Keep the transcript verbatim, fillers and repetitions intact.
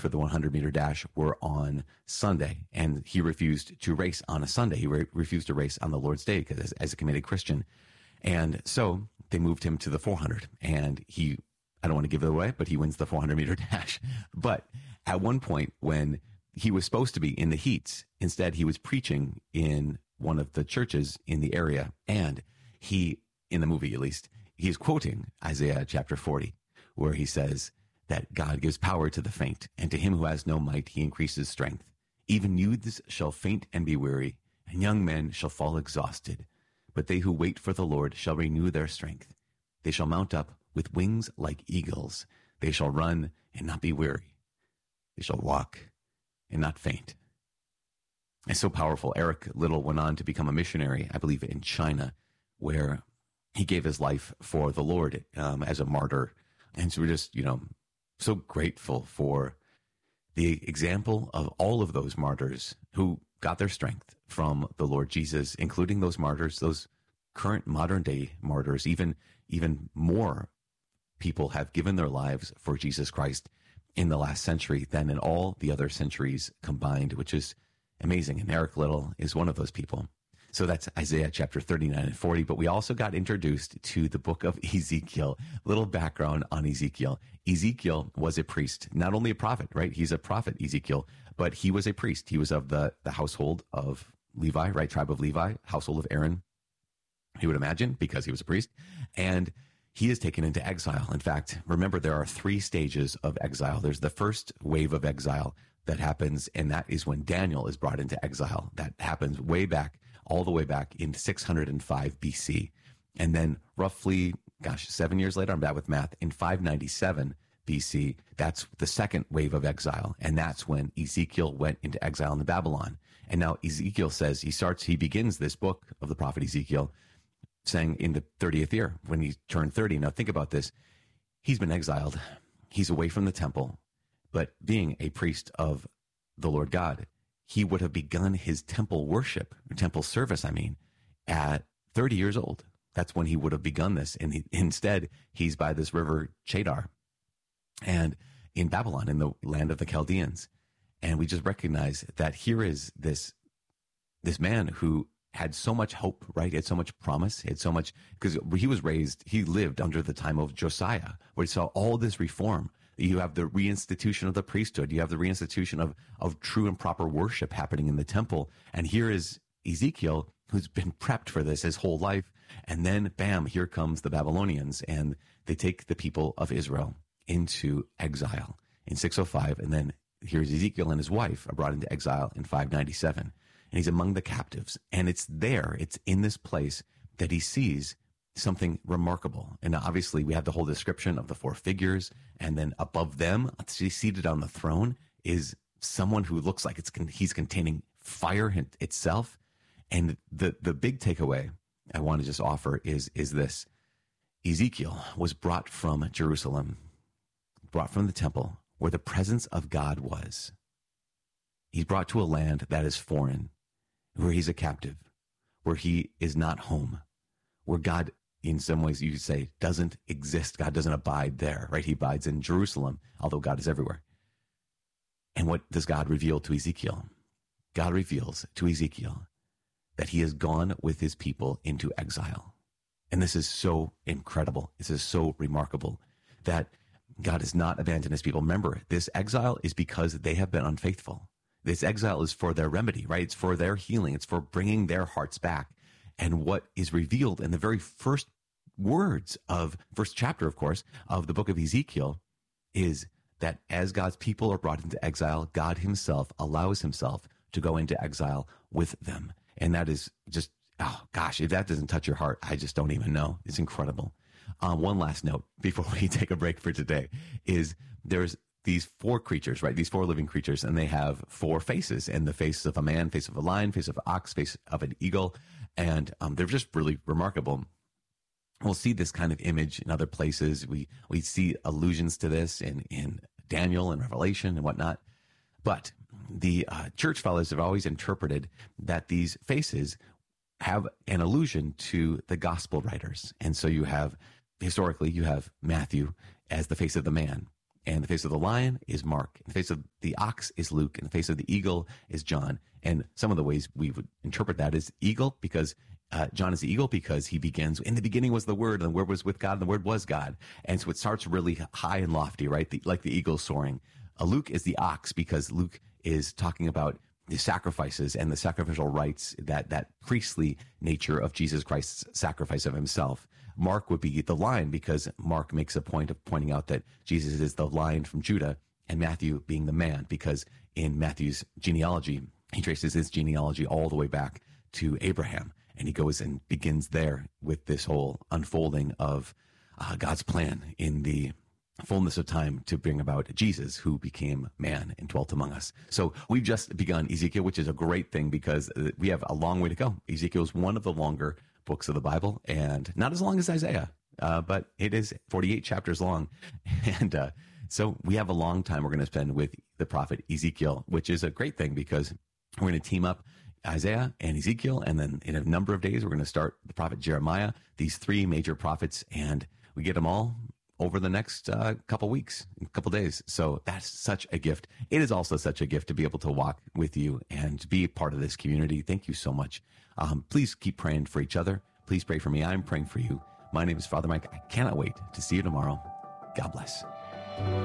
for the hundred meter dash were on Sunday, and he refused to race on a Sunday. He re- refused to race on the Lord's Day because as, as a committed Christian. And so they moved him to the four hundred, and he, I don't want to give it away, but he wins the four hundred meter dash. But at one point when he was supposed to be in the heats, instead he was preaching in one of the churches in the area. And he, in the movie at least, he's quoting Isaiah chapter forty, where he says that God gives power to the faint, and to him who has no might, he increases strength. Even youths shall faint and be weary, and young men shall fall exhausted. But they who wait for the Lord shall renew their strength. They shall mount up with wings like eagles. They shall run and not be weary. They shall walk and not faint. It's so powerful. Eric Liddell went on to become a missionary, I believe, in China, where he gave his life for the Lord um, as a martyr. And so we're just, you know, so grateful for the example of all of those martyrs who got their strength from the Lord Jesus, including those martyrs, those current modern day martyrs. Even, even more people have given their lives for Jesus Christ in the last century than in all the other centuries combined, which is amazing. And Eric Liddell is one of those people. So that's Isaiah chapter thirty-nine and forty. But we also got introduced to the book of Ezekiel. Little background on Ezekiel. Ezekiel was a priest, not only a prophet, right? He's a prophet, Ezekiel, but he was a priest. He was of the, the household of Levi, right? Tribe of Levi, household of Aaron, he would imagine, because he was a priest. And he is taken into exile. In fact, remember, there are three stages of exile. There's the first wave of exile that happens, and that is when Daniel is brought into exile. That happens way back, all the way back in six hundred five B C. And then roughly, gosh, seven years later, I'm bad with math, in five ninety-seven B C, that's the second wave of exile. And that's when Ezekiel went into exile in Babylon. And now Ezekiel says, he starts, he begins this book of the prophet Ezekiel saying in the thirtieth year, when he turned thirty. Now think about this. He's been exiled. He's away from the temple. But being a priest of the Lord God, he would have begun his temple worship, or temple service, I mean, at thirty years old. That's when he would have begun this. And he, instead, he's by this river Chedar and in Babylon, in the land of the Chaldeans. And we just recognize that here is this, this man who had so much hope, right? He had so much promise. He had so much, because he was raised, he lived under the time of Josiah, where he saw all this reform. You have the reinstitution of the priesthood. You have the reinstitution of, of true and proper worship happening in the temple. And here is Ezekiel, who's been prepped for this his whole life. And then, bam, here comes the Babylonians, and they take the people of Israel into exile in six oh five. And then here's Ezekiel and his wife are brought into exile in five ninety-seven. And he's among the captives. And it's there, it's in this place that he sees something remarkable. And obviously we have the whole description of the four figures, and then above them, seated on the throne, is someone who looks like it's he's containing fire itself. And the the big takeaway I want to just offer is is this: Ezekiel was brought from Jerusalem, brought from the temple where the presence of God was. He's brought to a land that is foreign, where he's a captive, where he is not home, where God, in some ways you could say, doesn't exist. God doesn't abide there, right? He abides in Jerusalem, although God is everywhere. And what does God reveal to Ezekiel? God reveals to Ezekiel that he has gone with his people into exile. And this is so incredible. This is so remarkable that God has not abandoned his people. Remember, this exile is because they have been unfaithful. This exile is for their remedy, right? It's for their healing. It's for bringing their hearts back. And what is revealed in the very first words of first chapter, of course, of the book of Ezekiel is that as God's people are brought into exile, God himself allows himself to go into exile with them. And that is just, oh gosh, if that doesn't touch your heart, I just don't even know. It's incredible. Um, one last note before we take a break for today is there's these four creatures, right? These four living creatures, and they have four faces, and the face of a man, face of a lion, face of an ox, face of an eagle. And um, they're just really remarkable. We'll see this kind of image in other places. We, we see allusions to this in, in Daniel and Revelation and whatnot. But the uh, church fathers have always interpreted that these faces have an allusion to the gospel writers. And so you have, historically, you have Matthew as the face of the man. And the face of the lion is Mark. And the face of the ox is Luke. And the face of the eagle is John. And some of the ways we would interpret that is eagle, because uh, John is the eagle because he begins, in the beginning was the Word, and the Word was with God, and the Word was God. And so it starts really high and lofty, right? The, like the eagle soaring. Uh, Luke is the ox because Luke is talking about the sacrifices and the sacrificial rites, that, that priestly nature of Jesus Christ's sacrifice of himself. Mark would be the lion because Mark makes a point of pointing out that Jesus is the lion from Judah, and Matthew being the man, because in Matthew's genealogy, he traces his genealogy all the way back to Abraham. And he goes and begins there with this whole unfolding of uh, God's plan in the fullness of time to bring about Jesus, who became man and dwelt among us. So we've just begun Ezekiel, which is a great thing because we have a long way to go. Ezekiel is one of the longer books of the Bible, and not as long as Isaiah, uh, but it is forty-eight chapters long. And uh, so we have a long time we're going to spend with the prophet Ezekiel, which is a great thing because we're going to team up Isaiah and Ezekiel, and then in a number of days, we're going to start the prophet Jeremiah, these three major prophets, and we get them all over the next uh, couple weeks, couple days. So that's such a gift. It is also such a gift to be able to walk with you and be part of this community. Thank you so much. Um, please keep praying for each other. Please pray for me. I'm praying for you. My name is Father Mike. I cannot wait to see you tomorrow. God bless.